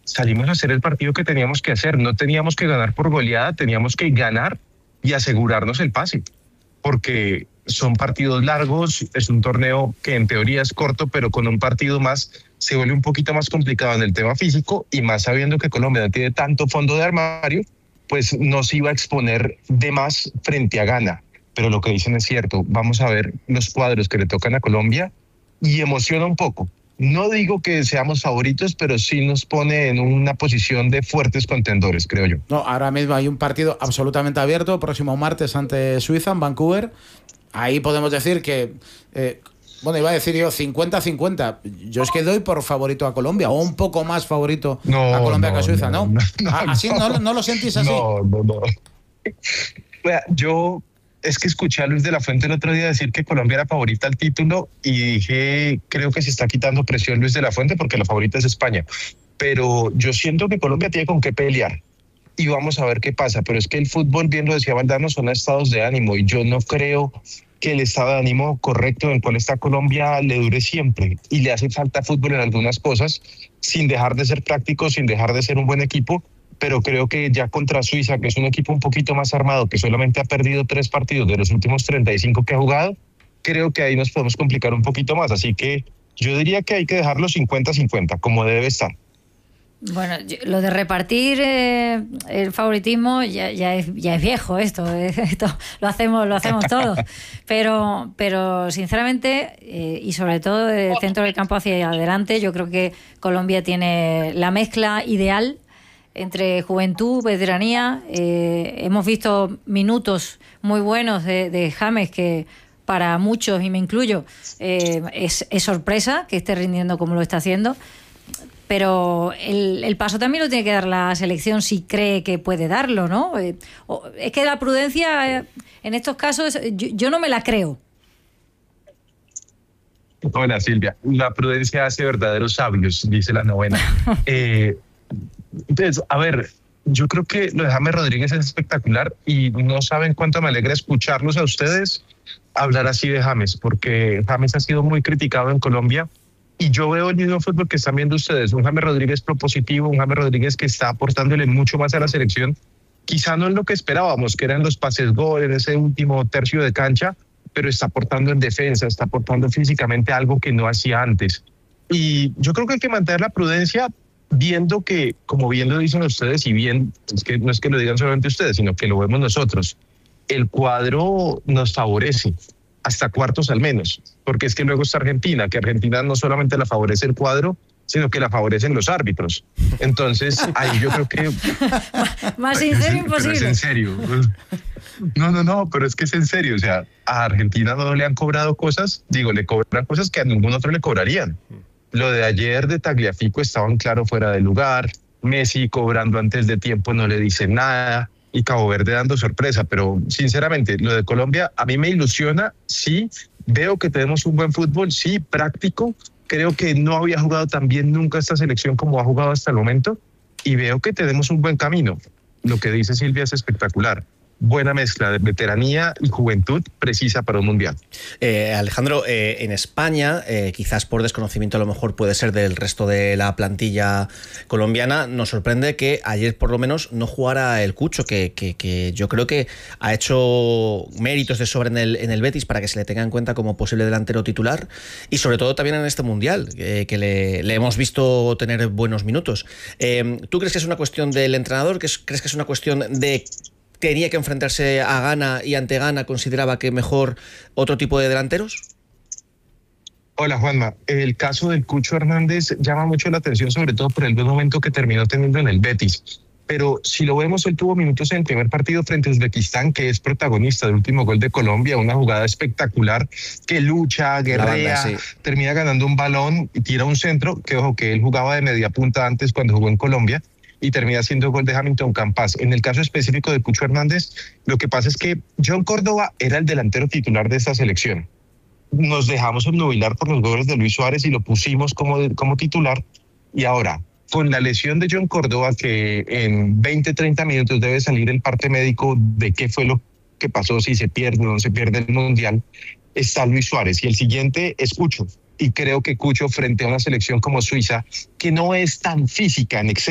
salimos a hacer el partido que teníamos que hacer. No teníamos que ganar por goleada, teníamos que ganar y asegurarnos el pase, porque son partidos largos, es un torneo que en teoría es corto, pero con un partido más se vuelve un poquito más complicado en el tema físico, y más sabiendo que Colombia no tiene tanto fondo de armario, pues no se iba a exponer de más frente a Ghana. Pero lo que dicen es cierto, vamos a ver los cuadros que le tocan a Colombia y emociona un poco. No digo que seamos favoritos, pero sí nos pone en una posición de fuertes contendores, creo yo. No, ahora mismo hay un partido absolutamente abierto, próximo martes ante Suiza en Vancouver. Ahí podemos decir que, bueno, iba a decir yo 50-50. Yo es que doy por favorito a Colombia, o un poco más favorito a Colombia que a Suiza, ¿no? ¿Así no lo sentís así? No. Yo... Es que escuché a Luis de la Fuente el otro día decir que Colombia era favorita al título y dije, creo que se está quitando presión Luis de la Fuente porque la favorita es España. Pero yo siento que Colombia tiene con qué pelear y vamos a ver qué pasa. Pero es que el fútbol, bien lo decía Valdano, son estados de ánimo, y yo no creo que el estado de ánimo correcto en el cual está Colombia le dure siempre, y le hace falta fútbol en algunas cosas, sin dejar de ser práctico, sin dejar de ser un buen equipo. Pero creo que ya contra Suiza, que es un equipo un poquito más armado, que solamente ha perdido 3 partidos de los últimos 35 que ha jugado, creo que ahí nos podemos complicar un poquito más. Así que yo diría que hay que dejarlo 50-50, como debe estar. Bueno, lo de repartir el favoritismo ya es viejo esto lo hacemos todos, pero sinceramente y sobre todo del centro del campo hacia adelante, yo creo que Colombia tiene la mezcla ideal entre juventud, veteranía. Hemos visto minutos muy buenos de James, que para muchos, y me incluyo, es sorpresa que esté rindiendo como lo está haciendo. Pero el paso también lo tiene que dar la selección si cree que puede darlo, ¿no? Es que la prudencia en estos casos yo no me la creo. Hola, Silvia. La prudencia hace verdaderos sabios, dice la novena. Entonces, a ver, yo creo que lo de James Rodríguez es espectacular, y no saben cuánto me alegra escucharlos a ustedes hablar así de James, porque James ha sido muy criticado en Colombia, y yo veo el mismo fútbol que están viendo ustedes, un James Rodríguez propositivo, un James Rodríguez que está aportándole mucho más a la selección, quizá no en lo que esperábamos, que eran los pases gol, en ese último tercio de cancha, pero está aportando en defensa, está aportando físicamente algo que no hacía antes. Y yo creo que hay que mantener la prudencia, viendo que, como bien lo dicen ustedes, y bien, es que no es que lo digan solamente ustedes, sino que lo vemos nosotros, el cuadro nos favorece hasta cuartos al menos, porque es que luego está Argentina, que Argentina no solamente la favorece el cuadro, sino que la favorecen los árbitros. Entonces, ahí yo creo que... Más sincero imposible. Pero es en serio. No, pero es que es en serio. O sea, a Argentina no le han cobrado cosas, le cobran cosas que a ningún otro le cobrarían. Lo de ayer de Tagliafico estaban claro fuera de lugar, Messi cobrando antes de tiempo no le dice nada, y Cabo Verde dando sorpresa. Pero sinceramente, lo de Colombia a mí me ilusiona. Sí, veo que tenemos un buen fútbol, sí, práctico. Creo que no había jugado tan bien nunca esta selección como ha jugado hasta el momento, y veo que tenemos un buen camino. Lo que dice Silvia es espectacular. Buena mezcla de veteranía y juventud precisa para un mundial. Alejandro, en España, quizás por desconocimiento a lo mejor puede ser del resto de la plantilla colombiana, nos sorprende que ayer por lo menos no jugara el Cucho, que yo creo que ha hecho méritos de sobra en el Betis para que se le tenga en cuenta como posible delantero titular, y sobre todo también en este mundial, que le hemos visto tener buenos minutos. ¿Tú crees que es una cuestión del entrenador? ¿Crees que es una cuestión de tenía que enfrentarse a Ghana y ante Ghana consideraba que mejor otro tipo de delanteros? Hola, Juanma. El caso del Cucho Hernández llama mucho la atención, sobre todo por el buen momento que terminó teniendo en el Betis. Pero si lo vemos, él tuvo minutos en el primer partido frente a Uzbekistán, que es protagonista del último gol de Colombia, una jugada espectacular, que lucha, guerrea, sí, termina ganando un balón y tira un centro, que ojo, que él jugaba de media punta antes cuando jugó en Colombia, y termina siendo gol de Hamilton Campas. En el caso específico de Cucho Hernández, lo que pasa es que John Córdoba era el delantero titular de esta selección. Nos dejamos obnubilar por los goles de Luis Suárez y lo pusimos como titular, y ahora, con la lesión de John Córdoba, que en 20-30 minutos debe salir el parte médico de qué fue lo que pasó, si se pierde o no se pierde el Mundial, está Luis Suárez, y el siguiente es Cucho. Y creo que Cucho, frente a una selección como Suiza, que no es tan física en exceso,